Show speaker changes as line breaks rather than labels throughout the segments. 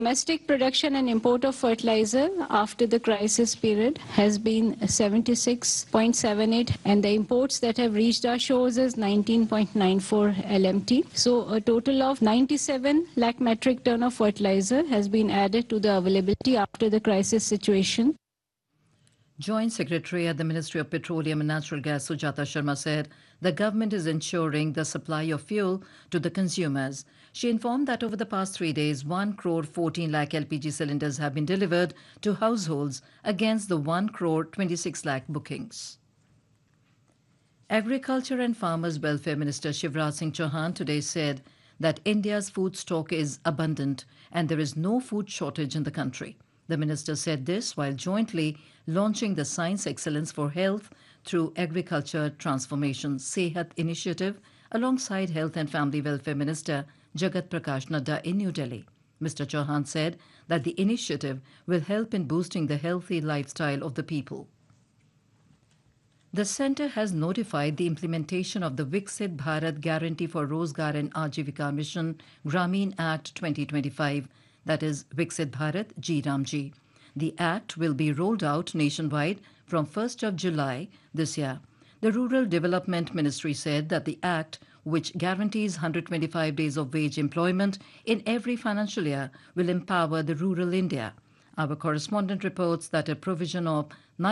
Domestic production and import of fertilizer after the crisis period has been 76.78, and the imports that have reached our shores is 19.94 LMT. So a total of 97 lakh metric ton of fertilizer has been added to the availability after the crisis situation.
Joint Secretary at the Ministry of Petroleum and Natural Gas, Sujata Sharma, said the government is ensuring the supply of fuel to the consumers. She informed that over the past 3 days, 1 crore 14 lakh LPG cylinders have been delivered to households against the 1 crore 26 lakh bookings. Agriculture and Farmers Welfare Minister Shivraj Singh Chauhan today said that India's food stock is abundant and there is no food shortage in the country. The minister said this while jointly launching the Science Excellence for Health through Agriculture Transformation Sehat initiative alongside Health and Family Welfare Minister Jagat Prakash Nadda in New Delhi. Mr. Chauhan said that the initiative will help in boosting the healthy lifestyle of the people. The centre has notified the implementation of the Viksit Bharat Guarantee for Rozgar and Ajivika Mission Grameen Act 2025, that is Viksit Bharat GRAMJI. The act will be rolled out nationwide from 1st of July this year. The Rural Development Ministry said that the act, which guarantees 125 days of wage employment in every financial year, will empower the rural India. Our correspondent reports that a provision of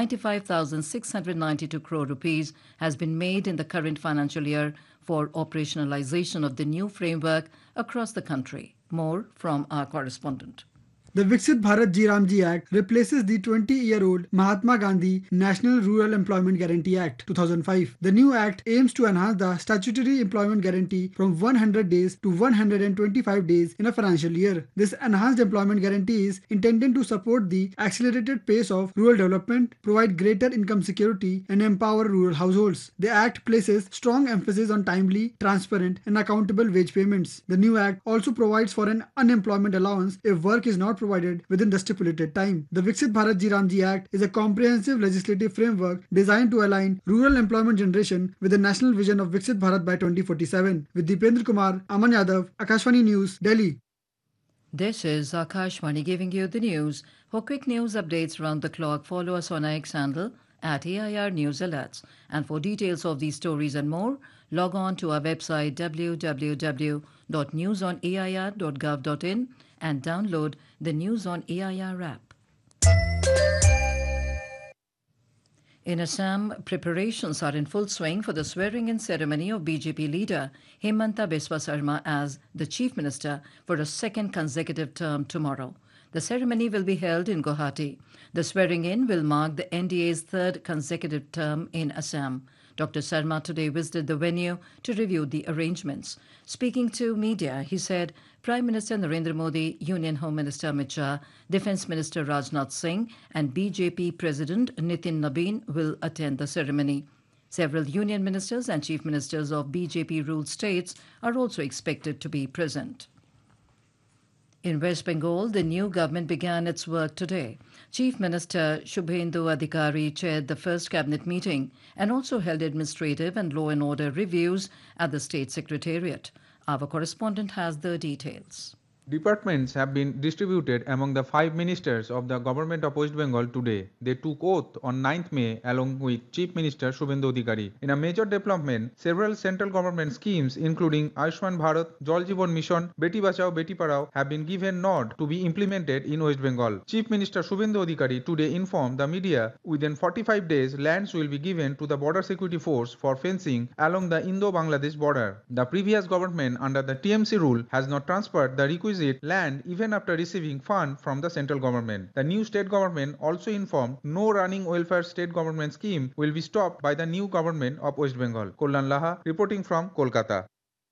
95,692 crore rupees has been made in the current financial year for operationalization of the new framework across the country. More from our correspondent.
The Viksit Bharat GRAMJI Act replaces the 20-year-old Mahatma Gandhi National Rural Employment Guarantee Act 2005. The new act aims to enhance the statutory employment guarantee from 100 days to 125 days in a financial year. This enhanced employment guarantee is intended to support the accelerated pace of rural development, provide greater income security, and empower rural households. The act places strong emphasis on timely, transparent, and accountable wage payments. The new act also provides for an unemployment allowance if work is not provided within the stipulated time. The Viksit Bharat GRAMJI Act is a comprehensive legislative framework designed to align rural employment generation with the national vision of Viksit Bharat by 2047. With Deependra Kumar, Aman Yadav, Akashvani News, Delhi.
This is Akashvani giving you the news. For quick news updates round the clock, follow us on our X handle at AIR News Alerts. And for details of these stories and more, log on to our website www.newsonair.gov.in and download the News on AIR app. In Assam, preparations are in full swing for the swearing-in ceremony of BJP leader Himanta Biswa Sarma as the Chief Minister for a second consecutive term tomorrow. The ceremony will be held in Guwahati. The swearing-in will mark the NDA's third consecutive term in Assam. Dr. Sarma today visited the venue to review the arrangements. Speaking to media, he said Prime Minister Narendra Modi, Union Home Minister Amit Shah, Defence Minister Rajnath Singh and BJP President Nitin Nabin will attend the ceremony. Several union ministers and chief ministers of BJP-ruled states are also expected to be present. In West Bengal, the new government began its work today. Chief Minister Shubhendu Adhikari chaired the first cabinet meeting and also held administrative and law and order reviews at the state secretariat. Our correspondent has the details.
Departments have been distributed among the 5 ministers of the government of West Bengal today. They took oath on 9th May along with Chief Minister Shubhendu Adhikari. In a major development, several central government schemes including Ayushman Bharat, Jal Jeevan Mission, Beti Bachao, Beti Padhao have been given nod to be implemented in West Bengal. Chief Minister Shubhendu Adhikari today informed the media within 45 days lands will be given to the Border Security Force for fencing along the Indo-Bangladesh border. The previous government under the TMC rule has not transferred the requisite land even after receiving fund from the central government. The new state government also informed no running welfare state government scheme will be stopped by the new government of West Bengal. Kollan Laha reporting from Kolkata.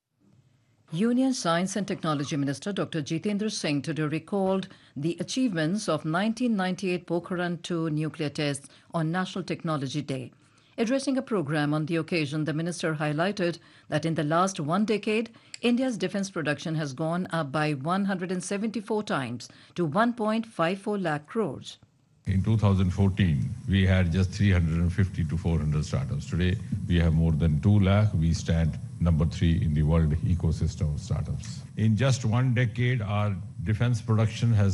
Union Science and Technology Minister Dr. Jitendra Singh today recalled the achievements of 1998 Pokhran II nuclear tests on National Technology Day. Addressing a program on the occasion, the minister highlighted that in the last 1 decade, India's defence production has gone up by 174 times to 1.54 lakh crores.
In 2014, we had just 350 to 400 startups. Today, we have more than 2 lakh. We stand number 3 in the world ecosystem of startups. In just 1 decade, our defence production has